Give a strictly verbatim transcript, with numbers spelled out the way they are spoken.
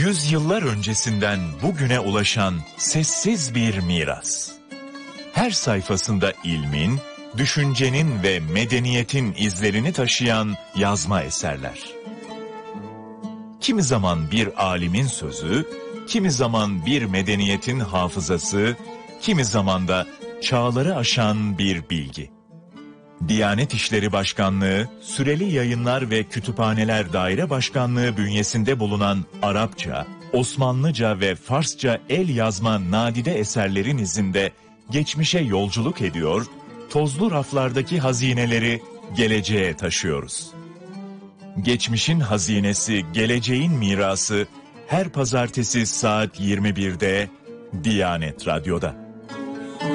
Yüzyıllar öncesinden bugüne ulaşan sessiz bir miras. Her sayfasında ilmin, düşüncenin ve medeniyetin izlerini taşıyan yazma eserler. Kimi zaman bir alimin sözü, kimi zaman bir medeniyetin hafızası, kimi zaman da çağları aşan bir bilgi. Diyanet İşleri Başkanlığı, Süreli Yayınlar ve Kütüphaneler Daire Başkanlığı bünyesinde bulunan Arapça, Osmanlıca ve Farsça el yazma nadide eserlerin izinde geçmişe yolculuk ediyor, tozlu raflardaki hazineleri geleceğe taşıyoruz. Geçmişin hazinesi, geleceğin mirası her pazartesi saat yirmi birde Diyanet Radyo'da.